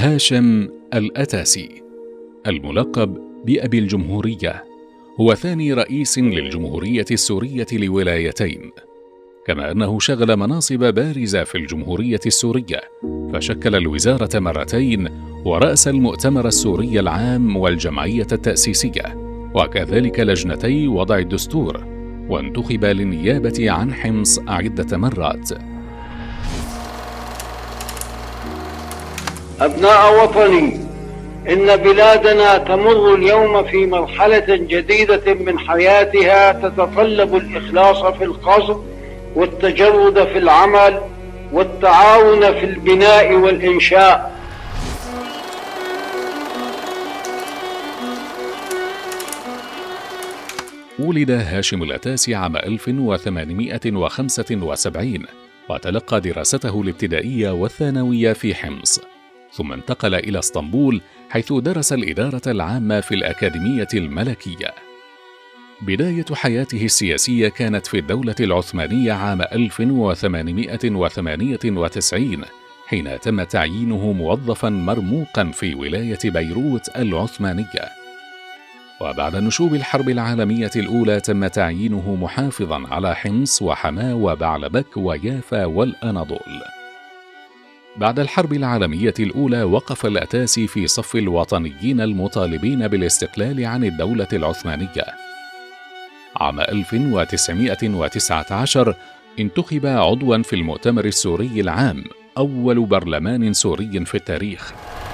هاشم الأتاسي الملقب بأبي الجمهورية هو ثاني رئيس للجمهورية السورية لولايتين، كما أنه شغل مناصب بارزة في الجمهورية السورية، فشكل الوزارة مرتين ورأس المؤتمر السوري العام والجمعية التأسيسية، وكذلك لجنتي وضع الدستور، وانتخب للنيابة عن حمص عدة مرات. أبناء وطني، إن بلادنا تمر اليوم في مرحلة جديدة من حياتها تتطلب الإخلاص في القصد والتجرد في العمل والتعاون في البناء والإنشاء. ولد هاشم الأتاسي عام 1875 وتلقى دراسته الابتدائية والثانوية في حمص، ثم انتقل إلى اسطنبول حيث درس الإدارة العامة في الأكاديمية الملكية. بداية حياته السياسية كانت في الدولة العثمانية عام 1898 حين تم تعيينه موظفا مرموقا في ولاية بيروت العثمانية، وبعد نشوب الحرب العالمية الأولى تم تعيينه محافظا على حمص وحماة وبعلبك ويافا والأناضول. بعد الحرب العالمية الأولى وقف الأتاسي في صف الوطنيين المطالبين بالاستقلال عن الدولة العثمانية. عام 1919 انتخب عضوا في المؤتمر السوري العام، أول برلمان سوري في التاريخ.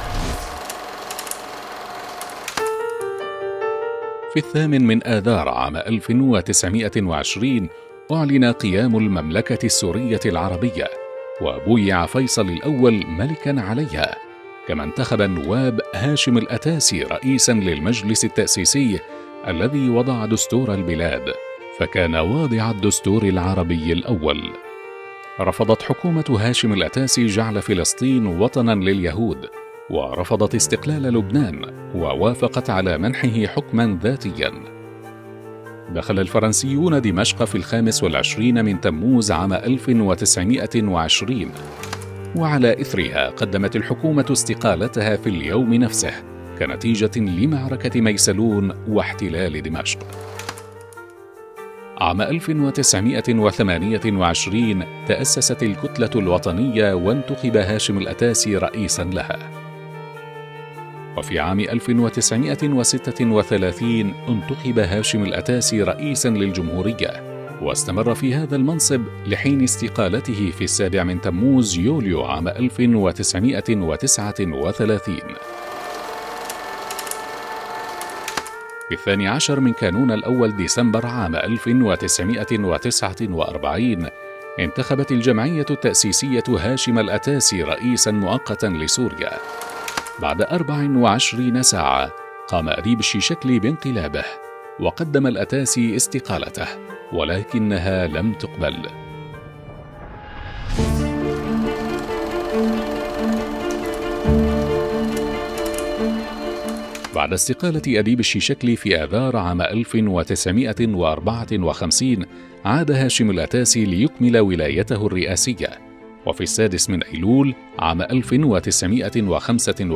في 8 آذار عام 1920 أعلن قيام المملكة السورية العربية، وبويع فيصل الأول ملكا عليها، كما انتخب النواب هاشم الأتاسي رئيسا للمجلس التأسيسي الذي وضع دستور البلاد، فكان واضع الدستور العربي الأول. رفضت حكومة هاشم الأتاسي جعل فلسطين وطنا لليهود، ورفضت استقلال لبنان، ووافقت على منحه حكما ذاتيا. دخل الفرنسيون دمشق في 25 من تموز عام 1920، وعلى إثرها قدمت الحكومة استقالتها في اليوم نفسه كنتيجة لمعركة ميسلون واحتلال دمشق. عام 1928 تأسست الكتلة الوطنية وانتخب هاشم الأتاسي رئيسا لها. وفي عام 1936 انتخب هاشم الأتاسي رئيسا للجمهورية، واستمر في هذا المنصب لحين استقالته في 7 من تموز يوليو عام 1939. في 12 من كانون الأول ديسمبر عام 1949 انتخبت الجمعية التأسيسية هاشم الأتاسي رئيسا مؤقتا لسوريا. بعد 24 ساعة قام أديب الشيشكلي بانقلابه، وقدم الأتاسي استقالته، ولكنها لم تقبل. بعد استقالة أديب الشيشكلي في آذار عام 1954 عاد هاشم الأتاسي ليكمل ولايته الرئاسية، وفي 6 من أيلول عام 1955